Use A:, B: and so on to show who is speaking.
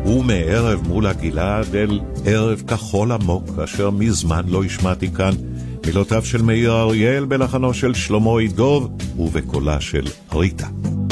A: ומערב מול הגלעד אל ערב כחול עמוק, אשר מזמן לא השמעתי כאן, מילותיו של מאיר אריאל בלחנו של שלמה ידוב ובקולה של ריטה.